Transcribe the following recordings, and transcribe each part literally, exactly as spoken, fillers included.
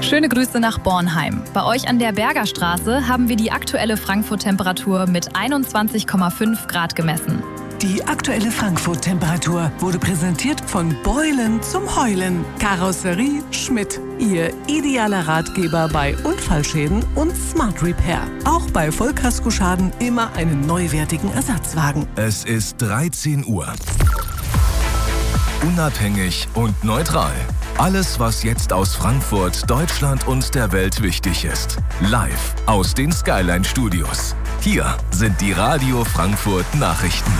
Schöne Grüße nach Bornheim. Bei euch an der Bergerstraße haben wir die aktuelle Frankfurt-Temperatur mit einundzwanzig Komma fünf Grad gemessen. Die aktuelle Frankfurt-Temperatur wurde präsentiert von Beulen zum Heulen. Karosserie Schmidt, Ihr idealer Ratgeber bei Unfallschäden und Smart Repair. Auch bei Vollkaskoschaden immer einen neuwertigen Ersatzwagen. Es ist dreizehn Uhr. Unabhängig und neutral. Alles, was jetzt aus Frankfurt, Deutschland und der Welt wichtig ist. Live aus den Skyline Studios. Hier sind die Radio Frankfurt Nachrichten.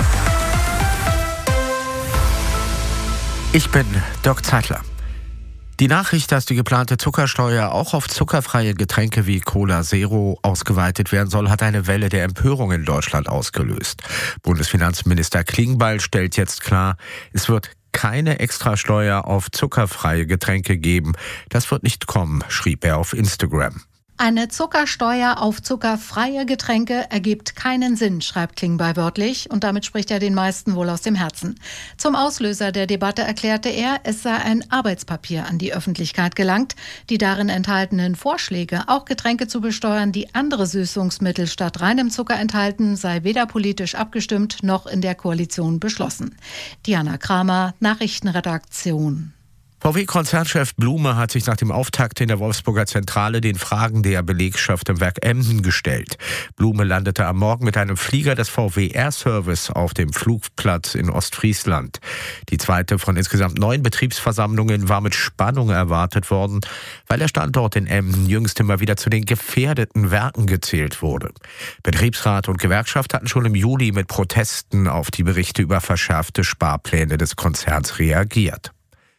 Ich bin Dirk Zeitler. Die Nachricht, dass die geplante Zuckersteuer auch auf zuckerfreie Getränke wie Cola Zero ausgeweitet werden soll, hat eine Welle der Empörung in Deutschland ausgelöst. Bundesfinanzminister Klingbeil stellt jetzt klar, es wird keine Extrasteuer auf zuckerfreie Getränke geben. Das wird nicht kommen, schrieb er auf Instagram. Eine Zuckersteuer auf zuckerfreie Getränke ergibt keinen Sinn, schreibt Klingbeil wörtlich, und damit spricht er den meisten wohl aus dem Herzen. Zum Auslöser der Debatte erklärte er, es sei ein Arbeitspapier an die Öffentlichkeit gelangt. Die darin enthaltenen Vorschläge, auch Getränke zu besteuern, die andere Süßungsmittel statt reinem Zucker enthalten, sei weder politisch abgestimmt noch in der Koalition beschlossen. Diana Kramer, Nachrichtenredaktion. V W-Konzernchef Blume hat sich nach dem Auftakt in der Wolfsburger Zentrale den Fragen der Belegschaft im Werk Emden gestellt. Blume landete am Morgen mit einem Flieger des V W Air Service auf dem Flugplatz in Ostfriesland. Die zweite von insgesamt neun Betriebsversammlungen war mit Spannung erwartet worden, weil der Standort in Emden jüngst immer wieder zu den gefährdeten Werken gezählt wurde. Betriebsrat und Gewerkschaft hatten schon im Juli mit Protesten auf die Berichte über verschärfte Sparpläne des Konzerns reagiert.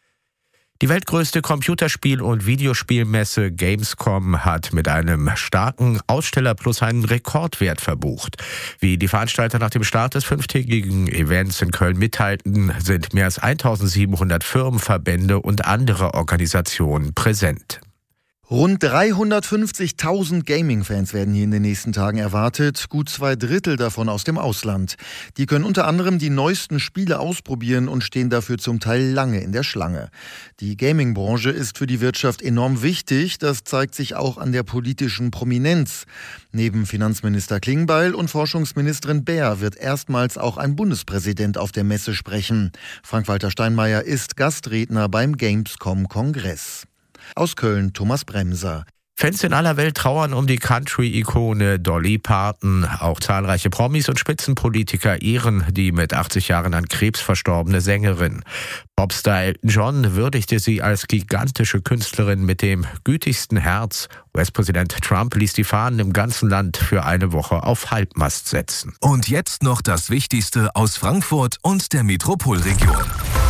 Die weltgrößte Computerspiel- und Videospielmesse Gamescom hat mit einem starken Aussteller plus einen Rekordwert verbucht. Wie die Veranstalter nach dem Start des fünftägigen Events in Köln mitteilten, sind mehr als eintausendsiebenhundert Firmen, Verbände und andere Organisationen präsent. Rund dreihundertfünfzigtausend Gaming-Fans werden hier in den nächsten Tagen erwartet, gut zwei Drittel davon aus dem Ausland. Die können unter anderem die neuesten Spiele ausprobieren und stehen dafür zum Teil lange in der Schlange. Die Gaming-Branche ist für die Wirtschaft enorm wichtig, das zeigt sich auch an der politischen Prominenz. Neben Finanzminister Klingbeil und Forschungsministerin Baer wird erstmals auch ein Bundespräsident auf der Messe sprechen. Frank-Walter Steinmeier ist Gastredner beim Gamescom-Kongress. Aus Köln Thomas Bremser. Fans in aller Welt trauern um die Country-Ikone Dolly Parton. Auch zahlreiche Promis und Spitzenpolitiker ehren die mit achtzig Jahren an Krebs verstorbene Sängerin. Popstar Elton John würdigte sie als gigantische Künstlerin mit dem gütigsten Herz. U S-Präsident Trump ließ die Fahnen im ganzen Land für eine Woche auf Halbmast setzen. Und jetzt noch das Wichtigste aus Frankfurt und der Metropolregion.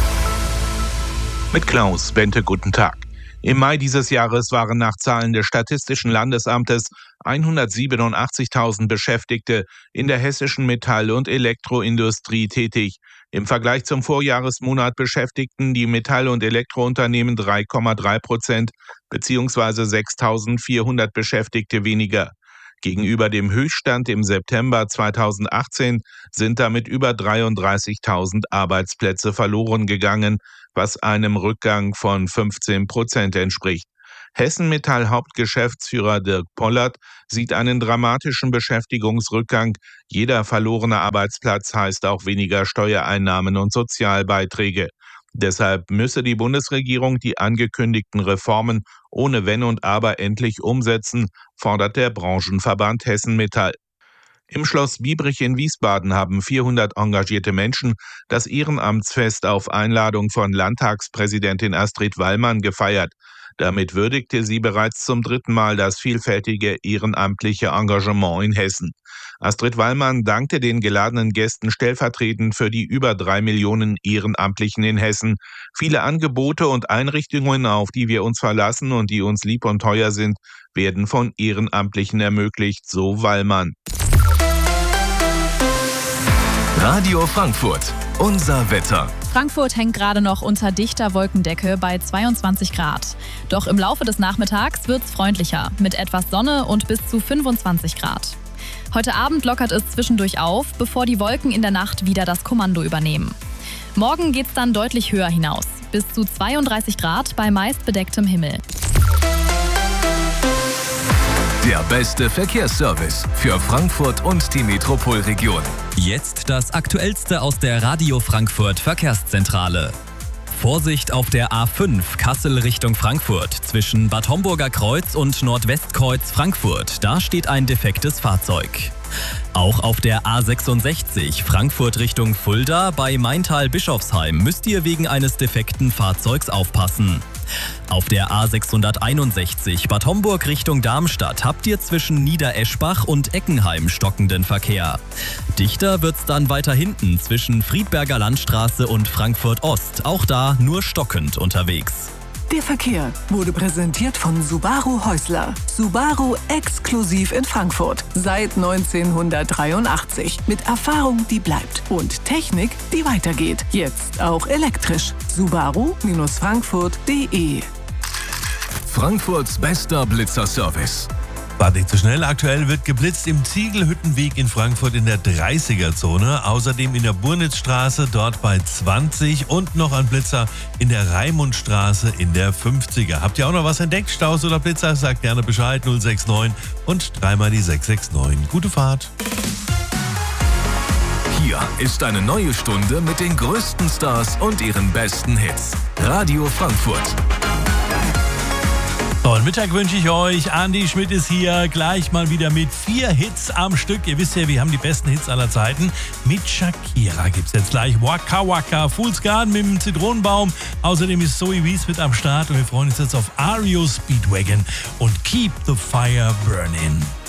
Mit Klaus Bente, guten Tag. Im Mai dieses Jahres waren nach Zahlen des Statistischen Landesamtes hundertsiebenundachtzigtausend Beschäftigte in der hessischen Metall- und Elektroindustrie tätig. Im Vergleich zum Vorjahresmonat beschäftigten die Metall- und Elektrounternehmen drei Komma drei Prozent bzw. sechstausendvierhundert Beschäftigte weniger. Gegenüber dem Höchststand im September zweitausendachtzehn sind damit über dreiunddreißigtausend Arbeitsplätze verloren gegangen, was einem Rückgang von fünfzehn Prozent entspricht. Hessen Metall Hauptgeschäftsführer Dirk Pollert sieht einen dramatischen Beschäftigungsrückgang. Jeder verlorene Arbeitsplatz heißt auch weniger Steuereinnahmen und Sozialbeiträge. Deshalb müsse die Bundesregierung die angekündigten Reformen ohne Wenn und Aber endlich umsetzen, fordert der Branchenverband Hessen Metall. Im Schloss Biebrich in Wiesbaden haben vierhundert engagierte Menschen das Ehrenamtsfest auf Einladung von Landtagspräsidentin Astrid Wallmann gefeiert. Damit würdigte sie bereits zum dritten Mal das vielfältige ehrenamtliche Engagement in Hessen. Astrid Wallmann dankte den geladenen Gästen stellvertretend für die über drei Millionen Ehrenamtlichen in Hessen. Viele Angebote und Einrichtungen, auf die wir uns verlassen und die uns lieb und teuer sind, werden von Ehrenamtlichen ermöglicht, so Wallmann. Radio Frankfurt, unser Wetter. Frankfurt hängt gerade noch unter dichter Wolkendecke bei zweiundzwanzig Grad. Doch im Laufe des Nachmittags wird's freundlicher, mit etwas Sonne und bis zu fünfundzwanzig Grad. Heute Abend lockert es zwischendurch auf, bevor die Wolken in der Nacht wieder das Kommando übernehmen. Morgen geht's dann deutlich höher hinaus, bis zu zweiunddreißig Grad bei meist bedecktem Himmel. Der beste Verkehrsservice für Frankfurt und die Metropolregion. Jetzt das Aktuellste aus der Radio Frankfurt Verkehrszentrale. Vorsicht auf der A fünf Kassel Richtung Frankfurt. Zwischen Bad Homburger Kreuz und Nordwestkreuz Frankfurt. Da steht ein defektes Fahrzeug. Auch auf der A sechsundsechzig Frankfurt Richtung Fulda bei Maintal-Bischofsheim müsst ihr wegen eines defekten Fahrzeugs aufpassen. Auf der A sechshunderteinundsechzig Bad Homburg Richtung Darmstadt habt ihr zwischen Niedereschbach und Eckenheim stockenden Verkehr. Dichter wird's dann weiter hinten zwischen Friedberger Landstraße und Frankfurt Ost. Auch da nur stockend unterwegs. Der Verkehr wurde präsentiert von Subaru Häusler. Subaru exklusiv in Frankfurt. Seit neunzehnhundertdreiundachtzig. Mit Erfahrung, die bleibt. Und Technik, die weitergeht. Jetzt auch elektrisch. Subaru Frankfurt punkt de. Frankfurts bester Blitzerservice. War nicht zu schnell. Aktuell wird geblitzt im Ziegelhüttenweg in Frankfurt in der dreißiger-Zone. Außerdem in der Burnitzstraße, dort bei zwanzig. Und noch ein Blitzer in der Raimundstraße in der fünfziger. Habt ihr auch noch was entdeckt? Staus oder Blitzer? Sagt gerne Bescheid. null sechs neun und dreimal die sechs sechs neun. Gute Fahrt. Hier ist eine neue Stunde mit den größten Stars und ihren besten Hits. Radio Frankfurt. Tollen Mittag wünsche ich euch. Andi Schmidt ist hier gleich mal wieder mit vier Hits am Stück. Ihr wisst ja, wir haben die besten Hits aller Zeiten. Mit Shakira gibt es jetzt gleich Waka Waka, Fool's Garden mit dem Zitronenbaum. Außerdem ist Zoe Wies mit am Start und wir freuen uns jetzt auf R E O Speedwagon und Keep the Fire Burning.